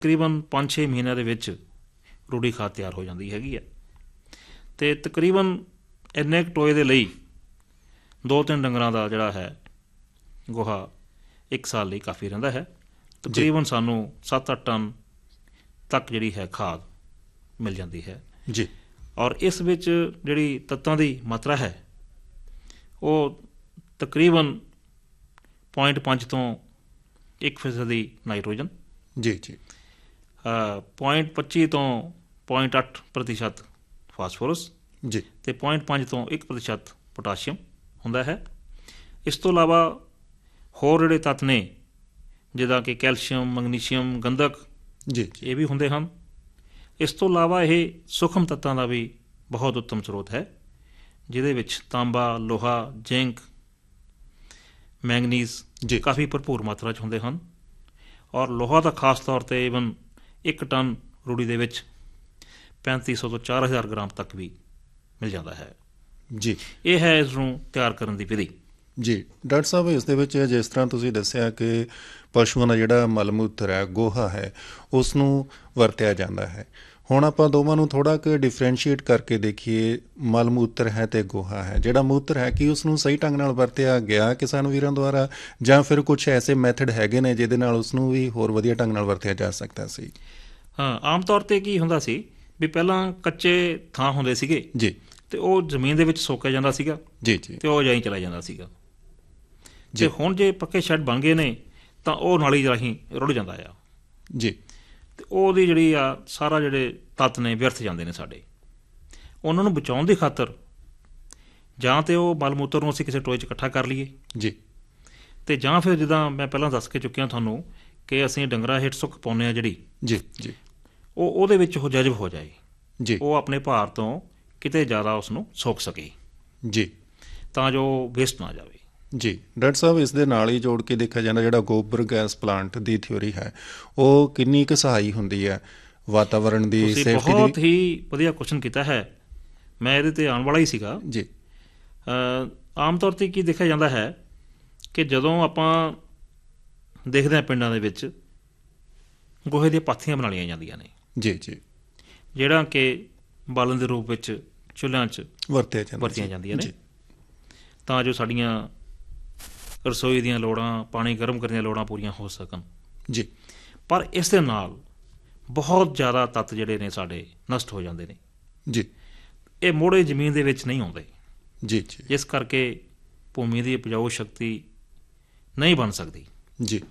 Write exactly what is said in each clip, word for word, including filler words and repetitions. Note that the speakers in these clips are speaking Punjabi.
ਤਕਰੀਬਨ ਪੰਜ ਛੇ ਮਹੀਨਿਆਂ ਦੇ ਵਿੱਚ ਰੂੜੀ ਖਾਦ ਤਿਆਰ ਹੋ ਜਾਂਦੀ ਹੈਗੀ ਹੈ। ਅਤੇ ਤਕਰੀਬਨ ਇੰਨੇ ਕੁ ਟੋਏ ਦੇ ਲਈ ਦੋ ਤਿੰਨ ਡੰਗਰਾਂ ਦਾ ਜਿਹੜਾ ਹੈ ਗੋਹਾ ਇੱਕ ਸਾਲ ਲਈ ਕਾਫੀ ਰਹਿੰਦਾ ਹੈ। ਤਕਰੀਬਨ ਸਾਨੂੰ ਸੱਤ ਅੱਠ ਟਨ ਤੱਕ ਜਿਹੜੀ ਹੈ ਖਾਦ ਮਿਲ ਜਾਂਦੀ ਹੈ ਜੀ। ਔਰ ਇਸ ਵਿੱਚ ਜਿਹੜੀ ਤੱਤਾਂ ਦੀ ਮਾਤਰਾ ਹੈ ਉਹ ਤਕਰੀਬਨ ਪੁਆਇੰਟ ਪੰਜ ਤੋਂ ਇੱਕ ਫੀਸਦੀ ਨਾਈਟ੍ਰੋਜਨ ਜੀ ਜੀ ਪੁਆਇੰਟ ਪੱਚੀ ਤੋਂ ਪੁਆਇੰਟ ਅੱਠ ਪ੍ਰਤੀਸ਼ਤ ਫਾਸਫੋਰਸ ਜੀ ਅਤੇ ਪੁਆਇੰਟ ਪੰਜ ਤੋਂ ਇੱਕ ਪ੍ਰਤੀਸ਼ਤ ਪੋਟਾਸ਼ੀਅਮ ਹੁੰਦਾ ਹੈ। ਇਸ ਤੋਂ ਇਲਾਵਾ ਹੋਰ ਜਿਹੜੇ ਤੱਤ ਨੇ ਜਿੱਦਾਂ ਕਿ ਕੈਲਸ਼ੀਅਮ, ਮੈਗਨੀਸ਼ੀਅਮ, ਗੰਧਕ ਜੀ ਇਹ ਵੀ ਹੁੰਦੇ ਹਨ। ਇਸ ਤੋਂ ਇਲਾਵਾ ਇਹ ਸੂਖਮ ਤੱਤਾਂ ਦਾ ਵੀ ਬਹੁਤ ਉੱਤਮ ਸਰੋਤ ਹੈ ਜਿਹਦੇ ਵਿੱਚ ਤਾਂਬਾ, ਲੋਹਾ, ਜ਼ਿੰਕ, ਮੈਂਗਨੀਜ਼ ਜੀ ਕਾਫੀ ਭਰਪੂਰ ਮਾਤਰਾ 'ਚ ਹੁੰਦੇ ਹਨ। ਔਰ ਲੋਹਾ ਦਾ ਖਾਸ ਤੌਰ 'ਤੇ ਈਵਨ ਇੱਕ ਟਨ ਰੂੜੀ ਦੇ ਵਿੱਚ ਪੈਂਤੀ ਸੌ ਤੋਂ ਚਾਰ ਹਜ਼ਾਰ ਗ੍ਰਾਮ ਤੱਕ ਵੀ ਮਿਲ ਜਾਂਦਾ ਹੈ ਜੀ। ਇਹ ਹੈ ਇਸ ਨੂੰ ਤਿਆਰ ਕਰਨ ਦੀ ਵਿਧੀ ਜੀ ਡਾਕਟਰ ਸਾਹਿਬ, ਇਸ ਦੇ ਵਿੱਚ ਜਿਸ ਤਰ੍ਹਾਂ ਤੁਸੀਂ ਦੱਸਿਆ ਕਿ ਪਸ਼ੂਆਂ ਦਾ ਜਿਹੜਾ ਮਲ ਮੂਤਰ ਹੈ, ਗੋਹਾ ਹੈ, ਉਸ ਨੂੰ ਵਰਤਿਆ ਜਾਂਦਾ ਹੈ। ਹੁਣ ਆਪਾਂ ਦੋਵਾਂ ਨੂੰ ਥੋੜ੍ਹਾ ਕੁ ਡਿਫਰੈਂਸ਼ੀਏਟ ਕਰਕੇ ਦੇਖੀਏ, ਮਲ ਮੂਤਰ ਹੈ ਅਤੇ ਗੋਹਾ ਹੈ। ਜਿਹੜਾ ਮੂਤਰ ਹੈ ਕਿ ਉਸ ਨੂੰ ਸਹੀ ਢੰਗ ਨਾਲ ਵਰਤਿਆ ਗਿਆ ਕਿਸਾਨ ਵੀਰਾਂ ਦੁਆਰਾ, ਜਾਂ ਫਿਰ ਕੁਛ ਐਸੇ ਮੈਥਡ ਹੈਗੇ ਨੇ ਜਿਹਦੇ ਨਾਲ ਉਸ ਨੂੰ ਵੀ ਹੋਰ ਵਧੀਆ ਢੰਗ ਨਾਲ ਵਰਤਿਆ ਜਾ ਸਕਦਾ ਸੀ? ਹਾਂ, ਆਮ ਤੌਰ 'ਤੇ ਕੀ ਹੁੰਦਾ ਸੀ ਵੀ ਪਹਿਲਾਂ ਕੱਚੇ ਥਾਂ ਹੁੰਦੇ ਸੀਗੇ ਜੀ, ਅਤੇ ਉਹ ਜ਼ਮੀਨ ਦੇ ਵਿੱਚ ਸੋਕਿਆ ਜਾਂਦਾ ਸੀਗਾ ਜੀ ਜੀ ਅਤੇ ਉਹ ਜਾਈ ਚਲਾ ਜਾਂਦਾ ਸੀਗਾ। ਅਤੇ ਹੁਣ ਜੇ ਪੱਕੇ ਸ਼ੈੱਡ ਬਣ ਗਏ ਨੇ ਤਾਂ ਉਹ ਨਾਲੀ ਰਾਹੀਂ ਰੁੜ ਜਾਂਦਾ ਆ ਜੀ। ਅਤੇ ਉਹਦੀ ਜਿਹੜੀ ਆ ਸਾਰਾ ਜਿਹੜੇ ਤੱਤ ਨੇ ਵਿਅਰਥ ਜਾਂਦੇ ਨੇ ਸਾਡੇ। ਉਹਨਾਂ ਨੂੰ ਬਚਾਉਣ ਦੀ ਖਾਤਰ ਜਾਂ ਤਾਂ ਉਹ ਮਲ ਮੂਤਰ ਨੂੰ ਅਸੀਂ ਕਿਸੇ ਟੋਏ 'ਚ ਇਕੱਠਾ ਕਰ ਲਈਏ ਜੀ, ਅਤੇ ਜਾਂ ਫਿਰ ਜਿੱਦਾਂ ਮੈਂ ਪਹਿਲਾਂ ਦੱਸ ਕੇ ਚੁੱਕਿਆ ਤੁਹਾਨੂੰ ਕਿ ਅਸੀਂ ਡੰਗਰਾਂ ਹੇਠ ਸੁੱਕ ਪਾਉਂਦੇ ਹਾਂ ਜਿਹੜੀ ਜੀ ਜੀ ਉਹ ਉਹਦੇ ਵਿੱਚ ਉਹ ਜਜ਼ਬ ਹੋ ਜਾਏ, ਜੀ ਉਹ ਆਪਣੇ ਭਾਰ ਤੋਂ ਕਿਤੇ ਜ਼ਿਆਦਾ ਉਸ ਨੂੰ ਸੋਖ ਸਕੇ ਜੀ, ਤਾਂ ਜੋ ਵੇਸਟ ਨਾ ਜਾਵੇ। ਜੀ ਡਾਕਟਰ ਸਾਹਿਬ, ਇਸ ਦੇ ਨਾਲ ਹੀ ਜੋੜ ਕੇ ਦੇਖਿਆ ਜਾਂਦਾ ਜਿਹੜਾ ਗੋਬਰ ਗੈਸ ਪਲਾਂਟ ਦੀ ਥਿਊਰੀ ਹੈ ਉਹ ਕਿੰਨੀ ਕੁ ਸਹਾਈ ਹੁੰਦੀ ਹੈ ਵਾਤਾਵਰਣ ਦੀ ਤੁਸੀਂ ਸੇਫਟੀ ਬਹੁਤ ਦੀ? ਹੀ ਵਧੀਆ ਕੁਐਸਚਨ ਕੀਤਾ ਹੈ, ਮੈਂ ਇਹਦੇ 'ਤੇ ਆਉਣ ਵਾਲਾ ਹੀ ਸੀਗਾ ਜੀ ਆਮ ਤੌਰ 'ਤੇ ਕੀ ਦੇਖਿਆ ਜਾਂਦਾ ਹੈ ਕਿ ਜਦੋਂ ਆਪਾਂ ਦੇਖਦੇ ਹਾਂ ਪਿੰਡਾਂ ਦੇ ਵਿੱਚ ਗੋਹੇ ਦੀਆਂ ਪਾਥੀਆਂ ਬਣਾ ਲਈਆਂ ਜਾਂਦੀਆਂ ਨੇ ਜੀ ਜੀ, ਜਿਹੜਾ ਕਿ ਬਾਲਣ ਦੇ ਰੂਪ ਵਿੱਚ ਚੁੱਲ੍ਹਿਆਂ 'ਚ ਵਰਤਿਆ ਜਾਂਦਾ ਵਰਤੀਆਂ ਜਾਂਦੀਆਂ ਨੇ ਜੀ ਤਾਂ ਜੋ ਸਾਡੀਆਂ ਰਸੋਈ ਦੀਆਂ ਲੋੜਾਂ, ਪਾਣੀ ਗਰਮ ਕਰਨ ਦੀਆਂ ਲੋੜਾਂ ਪੂਰੀਆਂ ਹੋ ਸਕਣ ਜੀ। ਪਰ ਇਸ ਦੇ ਨਾਲ ਬਹੁਤ ਜ਼ਿਆਦਾ ਤੱਤ ਜਿਹੜੇ ਨੇ ਸਾਡੇ ਨਸ਼ਟ ਹੋ ਜਾਂਦੇ ਨੇ। ਜੀ ਇਹ ਮੋੜੇ ਜ਼ਮੀਨ ਦੇ ਵਿੱਚ ਨਹੀਂ ਆਉਂਦੇ, ਜੀ ਜੀ ਜਿਸ ਕਰਕੇ ਭੂਮੀ ਦੀ ਉਪਜਾਊ ਸ਼ਕਤੀ ਨਹੀਂ ਬਣ ਸਕਦੀ। ਜੀ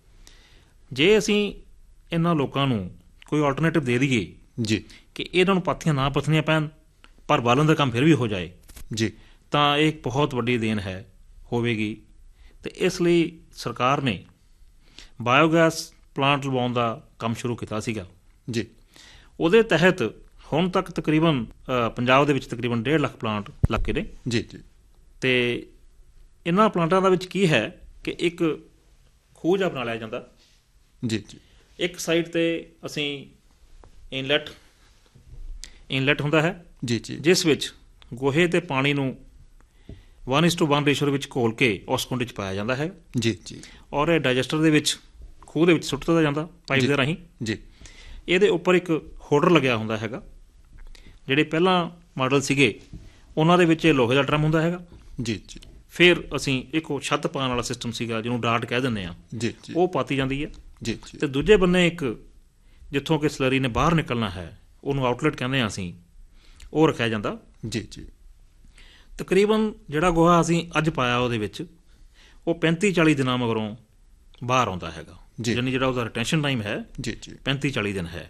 ਜੇ ਅਸੀਂ ਇਹਨਾਂ ਲੋਕਾਂ ਨੂੰ ਕੋਈ ਆਲਟਰਨੇਟਿਵ ਦੇ ਦਈਏ ਜੀ ਕਿ ਇਹਨਾਂ ਨੂੰ ਪਾਥੀਆਂ ਨਾ ਪੱਥਣੀਆਂ ਪੈਣ ਪਰ ਬਾਲਣ ਦਾ ਕੰਮ ਫਿਰ ਵੀ ਹੋ ਜਾਏ, ਜੀ ਤਾਂ ਇਹ ਇੱਕ ਬਹੁਤ ਵੱਡੀ ਦੇਣ ਹੈ ਹੋਵੇਗੀ। ਅਤੇ ਇਸ ਲਈ ਸਰਕਾਰ ਨੇ ਬਾਇਓਗੈਸ ਪਲਾਂਟ ਲਵਾਉਣ ਦਾ ਕੰਮ ਸ਼ੁਰੂ ਕੀਤਾ ਸੀਗਾ। ਜੀ ਉਹਦੇ ਤਹਿਤ ਹੁਣ ਤੱਕ ਤਕਰੀਬਨ ਅ, ਪੰਜਾਬ ਦੇ ਵਿੱਚ ਤਕਰੀਬਨ ਡੇਢ ਲੱਖ ਪਲਾਂਟ ਲੱਗੇ ਨੇ। ਜੀ ਜੀ ਅਤੇ ਇਹਨਾਂ ਪਲਾਂਟਾਂ ਦਾ ਵਿੱਚ ਕੀ ਹੈ ਕਿ ਇੱਕ ਖੂਹ ਜਿਹਾ ਬਣਾ ਲਿਆ ਜਾਂਦਾ, ਜੀ ਜੀ ਇੱਕ ਸਾਈਡ 'ਤੇ ਅਸੀਂ ਇਨਲੈਟ ਇਨਲੈਟ ਹੁੰਦਾ ਹੈ ਜੀ ਜੀ ਜਿਸ ਵਿੱਚ ਗੋਹੇ ਅਤੇ ਪਾਣੀ ਨੂੰ ਵਨ ਇਸ ਟੂ ਵਨ ਰੇਸ਼ੋ ਦੇ ਵਿੱਚ ਘੋਲ ਕੇ ਉਸ ਕੁੰਡੇ 'ਚ ਪਾਇਆ ਜਾਂਦਾ ਹੈ ਜੀ ਜੀ ਔਰ ਇਹ ਡਾਈਜੈਸਟਰ ਦੇ ਵਿੱਚ ਖੂਹ ਦੇ ਵਿੱਚ ਸੁੱਟ ਦਿੱਤਾ ਜਾਂਦਾ ਪਾਈਪ ਜੀ ਦੇ ਰਾਹੀਂ। ਜੀ ਇਹਦੇ ਉੱਪਰ ਇੱਕ ਹੋਲਡਰ ਲੱਗਿਆ ਹੁੰਦਾ ਹੈਗਾ। ਜਿਹੜੇ ਪਹਿਲਾਂ ਮਾਡਲ ਸੀਗੇ ਉਹਨਾਂ ਦੇ ਵਿੱਚ ਇਹ ਲੋਹੇ ਦਾ ਡਰਮ ਹੁੰਦਾ ਹੈਗਾ। ਜੀ ਜੀ ਫਿਰ ਅਸੀਂ ਇੱਕ ਉਹ ਛੱਤ ਪਾਉਣ ਵਾਲਾ ਸਿਸਟਮ ਸੀਗਾ ਜਿਹਨੂੰ ਡਾਟ ਕਹਿ ਦਿੰਦੇ ਹਾਂ, ਜੀ ਜੀ ਉਹ ਪਾਤੀ ਜਾਂਦੀ ਹੈ। ਜੀ ਜੀ ਅਤੇ ਦੂਜੇ ਬੰਨੇ ਇੱਕ ਜਿੱਥੋਂ ਕਿ ਸਲਰੀ ਨੇ ਬਾਹਰ ਨਿਕਲਣਾ ਹੈ, ਉਹਨੂੰ ਆਊਟਲੈਟ ਕਹਿੰਦੇ ਹਾਂ ਅਸੀਂ, ਉਹ ਰੱਖਿਆ ਜਾਂਦਾ। ਜੀ ਜੀ ਤਕਰੀਬਨ ਜਿਹੜਾ ਗੋਹਾ ਅਸੀਂ ਅੱਜ ਪਾਇਆ ਉਹਦੇ ਵਿੱਚ ਉਹ ਪੈਂਤੀ ਚਾਲੀ ਦਿਨਾਂ ਮਗਰੋਂ ਬਾਹਰ ਆਉਂਦਾ ਹੈਗਾ, ਜੀ। ਯਾਨੀ ਜਿਹੜਾ ਉਹਦਾ ਰਿਟੈਂਸ਼ਨ ਟਾਈਮ ਹੈ ਜੀ ਜੀ ਪੈਂਤੀ ਚਾਲੀ ਦਿਨ ਹੈ।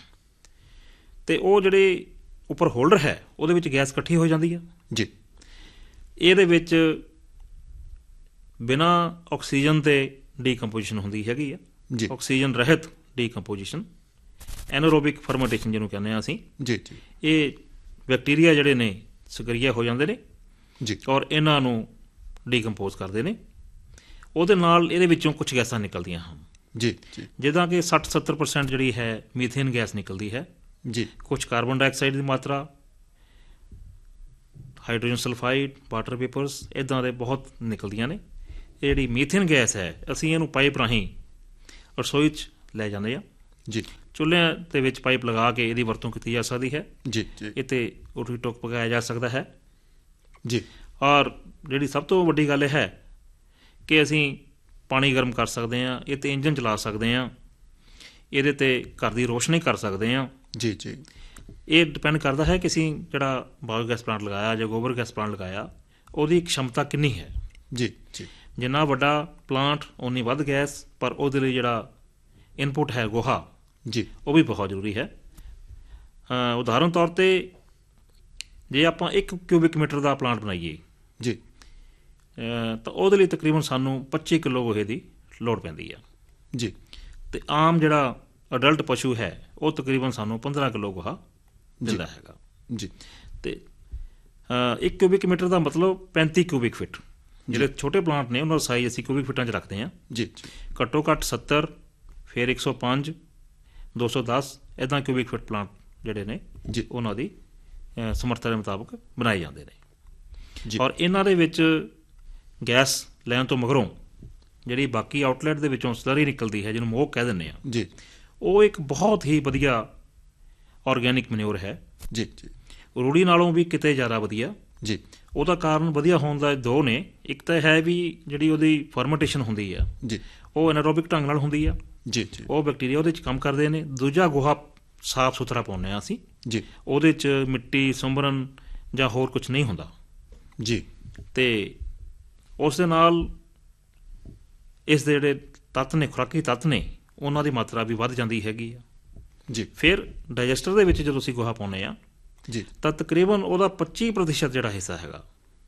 ਅਤੇ ਉਹ ਜਿਹੜੇ ਉੱਪਰ ਹੋਲਡਰ ਹੈ ਉਹਦੇ ਵਿੱਚ ਗੈਸ ਇਕੱਠੀ ਹੋ ਜਾਂਦੀ ਹੈ। ਜੀ ਇਹਦੇ ਵਿੱਚ ਬਿਨਾਂ ਆਕਸੀਜਨ ਤੇ ਡੀਕੰਪੋਜੀਸ਼ਨ ਹੁੰਦੀ ਹੈਗੀ ਆ, ਜੀ ਆਕਸੀਜਨ ਰਹਿਤ ਡੀਕੰਪੋਜੀਸ਼ਨ, ਐਨਰੋਬਿਕ ਫਰਮੈਂਟੇਸ਼ਨ ਜਿਹਨੂੰ ਕਹਿੰਦੇ ਹਾਂ ਅਸੀਂ। ਜੀ ਜੀ ਇਹ ਬੈਕਟੀਰੀਆ ਜਿਹੜੇ ਨੇ ਸਕਰੀਆ ਹੋ ਜਾਂਦੇ ਨੇ ਜੀ ਔਰ ਇਹਨਾਂ ਨੂੰ ਡੀਕੰਪੋਜ਼ ਕਰਦੇ ਨੇ। ਉਹਦੇ ਨਾਲ ਇਹਦੇ ਵਿੱਚੋਂ ਕੁਛ ਗੈਸਾਂ ਨਿਕਲਦੀਆਂ ਹਨ, ਜੀ ਜੀ ਜਿੱਦਾਂ ਕਿ ਸੱਠ ਸੱਤਰ ਪਰਸੈਂਟ ਜਿਹੜੀ ਹੈ ਮੀਥੇਨ ਗੈਸ ਨਿਕਲਦੀ ਹੈ, ਜੀ ਕੁਛ ਕਾਰਬਨ ਡਾਈਆਕਸਾਈਡ ਦੀ ਮਾਤਰਾ, ਹਾਈਡਰੋਜਨ ਸਲਫਾਈਡ, ਵਾਟਰ ਵੇਪਰਸ, ਇੱਦਾਂ ਦੇ ਬਹੁਤ ਨਿਕਲਦੀਆਂ ਨੇ। ਇਹ ਜਿਹੜੀ ਮੀਥੇਨ ਗੈਸ ਹੈ ਅਸੀਂ ਇਹਨੂੰ ਪਾਈਪ ਰਾਹੀਂ ਰਸੋਈ 'ਚ ਲੈ ਜਾਂਦੇ ਹਾਂ ਜੀ ਚੁੱਲ੍ਹਿਆਂ ਦੇ ਵਿੱਚ ਪਾਈਪ ਲਗਾ ਕੇ ਇਹਦੀ ਵਰਤੋਂ ਕੀਤੀ ਜਾ ਸਕਦੀ ਹੈ। ਜੀ ਜੀ ਇਹ 'ਤੇ ਰੋਟੀ ਟੁੱਕ ਪਕਾਇਆ ਜਾ ਸਕਦਾ ਹੈ। ਜੀ ਔਰ ਜਿਹੜੀ ਸਭ ਤੋਂ ਵੱਡੀ ਗੱਲ ਇਹ ਹੈ ਕਿ ਅਸੀਂ ਪਾਣੀ ਗਰਮ ਕਰ ਸਕਦੇ ਹਾਂ, ਇਹ 'ਤੇ ਇੰਜਨ ਚਲਾ ਸਕਦੇ ਹਾਂ, ਇਹਦੇ 'ਤੇ ਘਰ ਦੀ ਰੋਸ਼ਨੀ ਕਰ ਸਕਦੇ ਹਾਂ। ਜੀ ਜੀ ਇਹ ਡਿਪੈਂਡ ਕਰਦਾ ਹੈ ਕਿ ਅਸੀਂ ਜਿਹੜਾ ਬਾਇਓਗੈਸ ਪਲਾਂਟ ਲਗਾਇਆ ਜਾਂ ਗੋਬਰ ਗੈਸ ਪਲਾਂਟ ਲਗਾਇਆ ਉਹਦੀ क्षमता ਕਿੰਨੀ ਹੈ। ਜੀ ਜੀ ਜਿੰਨਾ ਵੱਡਾ ਪਲਾਂਟ ਉਨੀ ਵੱਧ ਗੈਸ, ਪਰ ਉਹਦੇ ਲਈ ਜਿਹੜਾ ਇਨਪੁਟ ਹੈ ਗੋਹਾ, ਜੀ ਉਹ ਵੀ ਬਹੁਤ ਜ਼ਰੂਰੀ ਹੈ। ਅ, ਉਦਾਹਰਨ ਤੌਰ 'ਤੇ ਜੇ ਆਪਾਂ ਇੱਕ ਕਿਊਬਿਕ ਮੀਟਰ ਦਾ ਪਲਾਂਟ ਬਣਾਈਏ ਜੀ ਅ, ਤਾਂ ਉਹਦੇ ਲਈ ਤਕਰੀਬਨ ਸਾਨੂੰ ਪੱਚੀ ਕਿਲੋ ਗੋਹੇ ਦੀ ਲੋੜ ਪੈਂਦੀ ਆ। ਜੀ ਅਤੇ ਆਮ ਜਿਹੜਾ ਅਡਲਟ ਪਸ਼ੂ ਹੈ ਉਹ ਤਕਰੀਬਨ ਸਾਨੂੰ ਪੰਦਰਾਂ ਕਿਲੋ ਗੋਹਾ ਦਿੰਦਾ ਹੈਗਾ। ਜੀ ਅਤੇ ਇੱਕ ਕਿਊਬਿਕ ਮੀਟਰ ਦਾ ਮਤਲਬ ਪੈਂਤੀ ਕਿਊਬਿਕ ਫਿਟ। ਜਿਹੜੇ ਛੋਟੇ ਪਲਾਂਟ ਨੇ ਉਹਨਾਂ ਦਾ ਸਾਈਜ਼ ਅਸੀਂ ਕਿਊਬਿਕ ਫਿਟਾਂ 'ਚ ਰੱਖਦੇ ਹਾਂ। ਜੀ ਜੀ ਘੱਟੋ ਘੱਟ ਸੱਤਰ, ਫਿਰ ਇੱਕ ਸੌ ਪੰਜ, ਦੋ ਸੌ ਦਸ ਇੱਦਾਂ ਕਿਊਬਿਕ ਫਿਟ ਪਲਾਂਟ ਜਿਹੜੇ ਨੇ ਜੀ ਉਹਨਾਂ ਦੀ ਅ, ਸਮਰੱਥਾ ਦੇ ਮੁਤਾਬਕ ਬਣਾਏ ਜਾਂਦੇ ਨੇ। ਜੀ ਔਰ ਇਹਨਾਂ ਦੇ ਵਿੱਚ ਗੈਸ ਲੈਣ ਤੋਂ ਮਗਰੋਂ ਜਿਹੜੀ ਬਾਕੀ ਆਊਟਲੈਟ ਦੇ ਵਿੱਚੋਂ ਸਲਰੀ ਨਿਕਲਦੀ ਹੈ, ਜਿਹਨੂੰ ਮੋਕ ਕਹਿ ਦਿੰਦੇ ਹਾਂ, ਜੀ ਉਹ ਇੱਕ ਬਹੁਤ ਹੀ ਵਧੀਆ ਆਰਗੈਨਿਕ ਮਨਿਓਰ ਹੈ। ਜੀ ਜੀ ਰੂੜੀ ਨਾਲੋਂ ਵੀ ਕਿਤੇ ਜ਼ਿਆਦਾ ਵਧੀਆ। ਜੀ ਉਹਦਾ ਕਾਰਨ ਵਧੀਆ ਹੋਣ ਦਾ ਦੋ ਨੇ। ਇੱਕ ਤਾਂ ਹੈ ਵੀ ਜਿਹੜੀ ਉਹਦੀ ਫਰਮੈਂਟੇਸ਼ਨ ਹੁੰਦੀ ਆ ਜੀ ਉਹ ਐਨਾਰੋਬਿਕ ਢੰਗ ਨਾਲ ਹੁੰਦੀ ਆ, ਜੀ ਜੀ ਉਹ ਬੈਕਟੀਰੀਆ ਉਹਦੇ 'ਚ ਕੰਮ ਕਰਦੇ ਨੇ। ਦੂਜਾ ਗੋਹਾ ਸਾਫ ਸੁਥਰਾ ਪਾਉਂਦੇ ਹਾਂ ਅਸੀਂ, ਜੀ ਉਹਦੇ 'ਚ ਮਿੱਟੀ ਸੁੰਬਰਨ ਜਾਂ ਹੋਰ ਕੁਝ ਨਹੀਂ ਹੁੰਦਾ, ਜੀ ਅਤੇ ਉਸ ਦੇ ਨਾਲ ਇਸ ਦੇ ਜਿਹੜੇ ਤੱਤ ਨੇ, ਖੁਰਾਕੀ ਤੱਤ ਨੇ, ਉਹਨਾਂ ਦੀ ਮਾਤਰਾ ਵੀ ਵੱਧ ਜਾਂਦੀ ਹੈਗੀ ਆ। ਜੀ ਫਿਰ ਡਾਈਜੈਸਟਰ ਦੇ ਵਿੱਚ ਜਦੋਂ ਅਸੀਂ ਗੋਹਾ ਪਾਉਂਦੇ ਹਾਂ ਜੀ ਤਾਂ ਤਕਰੀਬਨ ਉਹਦਾ ਪੱਚੀ ਪ੍ਰਤੀਸ਼ਤ ਜਿਹੜਾ ਹਿੱਸਾ ਹੈਗਾ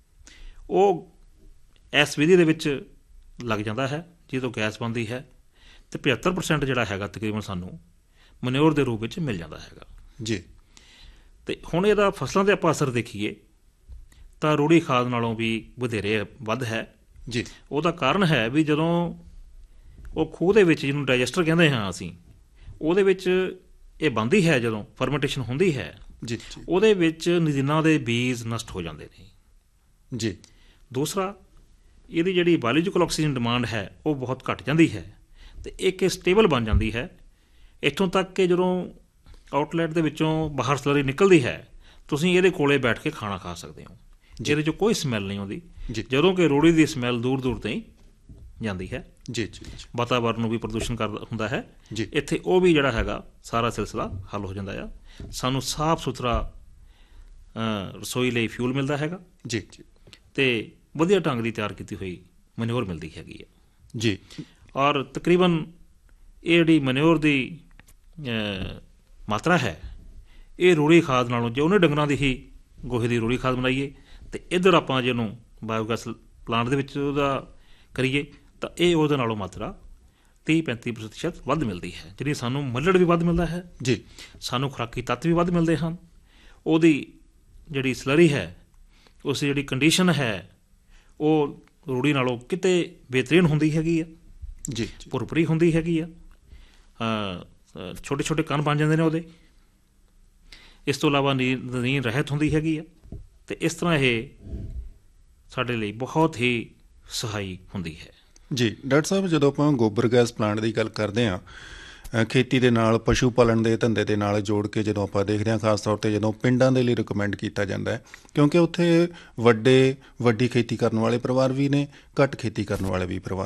ਉਹ ਇਸ ਵਿਧੀ ਦੇ ਵਿੱਚ ਲੱਗ ਜਾਂਦਾ ਹੈ ਜਦੋਂ ਗੈਸ ਬਣਦੀ ਹੈ, ਅਤੇ ਪਝੱਤਰ ਪਰਸੈਂਟ ਜਿਹੜਾ ਹੈਗਾ ਤਕਰੀਬਨ ਸਾਨੂੰ ਮਨਿਓਰ ਦੇ ਰੂਪ ਵਿੱਚ ਮਿਲ ਜਾਂਦਾ ਹੈਗਾ। ਜੀ ਅਤੇ ਹੁਣ ਇਹਦਾ ਫਸਲਾਂ 'ਤੇ ਆਪਾਂ ਅਸਰ ਦੇਖੀਏ ਤਾਂ ਰੂੜੀ ਖਾਦ ਨਾਲੋਂ ਵੀ ਵਧੇਰੇ ਵੱਧ ਹੈ। ਜੀ ਉਹਦਾ ਕਾਰਨ ਹੈ ਵੀ ਜਦੋਂ ਉਹ ਖੂਹ ਦੇ ਵਿੱਚ, ਜਿਹਨੂੰ ਡਾਈਜੈਸਟਰ ਕਹਿੰਦੇ ਹਾਂ ਅਸੀਂ, ਉਹਦੇ ਵਿੱਚ ਇਹ ਬਣਦੀ ਹੈ, ਜਦੋਂ ਫਰਮੈਂਟੇਸ਼ਨ ਹੁੰਦੀ ਹੈ, ਜੀ ਜੀ ਉਹਦੇ ਵਿੱਚ ਨਦੀਨਾਂ ਦੇ ਬੀਜ ਨਸ਼ਟ ਹੋ ਜਾਂਦੇ ਨੇ। ਜੀ ਦੂਸਰਾ, ਇਹਦੀ ਜਿਹੜੀ ਬਾਇਓਲੋਜੀਕਲ ਆਕਸੀਜਨ ਡਿਮਾਂਡ ਹੈ ਉਹ ਬਹੁਤ ਘੱਟ ਜਾਂਦੀ ਹੈ, ਅਤੇ ਇੱਕ ਇਹ ਸਟੇਬਲ ਬਣ ਜਾਂਦੀ ਹੈ। ਇੱਥੋਂ ਤੱਕ ਕਿ ਜਦੋਂ ਆਊਟਲੈਟ ਦੇ ਵਿੱਚੋਂ ਬਾਹਰ ਸਲਰੀ ਨਿਕਲਦੀ ਹੈ, ਤੁਸੀਂ ਇਹਦੇ ਕੋਲੇ ਬੈਠ ਕੇ ਖਾਣਾ ਖਾ ਸਕਦੇ ਹੋ, ਜਿਹਦੇ 'ਚੋਂ ਕੋਈ ਸਮੈਲ ਨਹੀਂ ਆਉਂਦੀ, ਜੀ ਜਦੋਂ ਕਿ ਰੂੜੀ ਦੀ ਸਮੈਲ ਦੂਰ ਦੂਰ ਤਾਈਂ ਜਾਂਦੀ ਹੈ। ਜੀ ਜੀ ਵਾਤਾਵਰਨ ਨੂੰ ਵੀ ਪ੍ਰਦੂਸ਼ਣ ਕਰ ਹੁੰਦਾ ਹੈ। ਜੀ ਇੱਥੇ ਉਹ ਵੀ ਜਿਹੜਾ ਹੈਗਾ ਸਾਰਾ ਸਿਲਸਿਲਾ ਹੱਲ ਹੋ ਜਾਂਦਾ ਆ। ਸਾਨੂੰ ਸਾਫ ਸੁਥਰਾ ਅ, ਰਸੋਈ ਲਈ ਫਿਊਲ ਮਿਲਦਾ ਹੈਗਾ, ਜੀ ਜੀ ਅਤੇ ਵਧੀਆ ਢੰਗ ਦੀ ਤਿਆਰ ਕੀਤੀ ਹੋਈ ਮਨਿਓਰ ਮਿਲਦੀ ਹੈਗੀ ਹੈ। ਜੀ ਔਰ ਤਕਰੀਬਨ ਇਹ ਜਿਹੜੀ ਮਨਿਓਰ ਦੀ ਅ, ਮਾਤਰਾ ਹੈ, ਇਹ ਰੂੜੀ ਖਾਦ ਨਾਲੋਂ, ਜੇ ਉਹਨੇ ਡੰਗਰਾਂ ਦੀ ਹੀ ਗੋਹੇ ਦੀ ਰੂੜੀ ਖਾਦ ਬਣਾਈਏ ਅਤੇ ਇੱਧਰ ਆਪਾਂ ਜਿਹਨੂੰ ਬਾਇਓਗੈਸ ਪਲਾਂਟ ਦੇ ਵਿੱਚ ਉਹਦਾ ਕਰੀਏ, ਤਾਂ ਇਹ ਉਹਦੇ ਨਾਲੋਂ ਮਾਤਰਾ ਤੀਹ ਪੈਂਤੀ ਪ੍ਰਤੀਸ਼ਤ ਵੱਧ ਮਿਲਦੀ ਹੈ। ਜਿਹੜੀ ਸਾਨੂੰ ਮੱਲੜ ਵੀ ਵੱਧ ਮਿਲਦਾ ਹੈ, ਜੀ ਸਾਨੂੰ ਖੁਰਾਕੀ ਤੱਤ ਵੀ ਵੱਧ ਮਿਲਦੇ ਹਨ। ਉਹਦੀ ਜਿਹੜੀ ਸਲਰੀ ਹੈ, ਉਸ ਦੀ ਜਿਹੜੀ ਕੰਡੀਸ਼ਨ ਹੈ, ਉਹ ਰੂੜੀ ਨਾਲੋਂ ਕਿਤੇ ਬਿਹਤਰੀਨ ਹੁੰਦੀ ਹੈਗੀ ਆ, ਜੀ ਭੁਰਭੁਰੀ ਹੁੰਦੀ ਹੈਗੀ ਆ। ਛੋਟੇ ਛੋਟੇ ਕੰਨ ਬਣ ਜਾਂਦੇ ਨੇ ਉਹਦੇ। ਇਸ ਤੋਂ ਇਲਾਵਾ ਨੀ ਨੀਂਦ ਰਹਿਤ ਹੁੰਦੀ ਹੈਗੀ ਆ, ਅਤੇ ਇਸ ਤਰ੍ਹਾਂ ਇਹ ਸਾਡੇ ਲਈ ਬਹੁਤ ਹੀ ਸਹਾਈ ਹੁੰਦੀ ਹੈ। ਜੀ ਡਾਕਟਰ ਸਾਹਿਬ, ਜਦੋਂ ਆਪਾਂ ਗੋਬਰ ਗੈਸ ਪਲਾਂਟ ਦੀ ਗੱਲ ਕਰਦੇ ਹਾਂ, ਅ, ਖੇਤੀ ਦੇ ਨਾਲ, ਪਸ਼ੂ ਪਾਲਣ ਦੇ ਧੰਦੇ ਦੇ ਨਾਲ ਜੋੜ ਕੇ ਜਦੋਂ ਆਪਾਂ ਦੇਖਦੇ ਹਾਂ, ਖਾਸ ਤੌਰ 'ਤੇ ਜਦੋਂ ਪਿੰਡਾਂ ਦੇ ਲਈ ਰਿਕਮੈਂਡ ਕੀਤਾ ਜਾਂਦਾ ਹੈ, ਕਿਉਂਕਿ ਉੱਥੇ ਵੱਡੇ ਵੱਡੀ ਖੇਤੀ ਕਰਨ ਵਾਲੇ ਪਰਿਵਾਰ ਵੀ ਨੇ, ਘੱਟ ਖੇਤੀ ਕਰਨ ਵਾਲੇ ਵੀ ਪਰਿਵਾਰ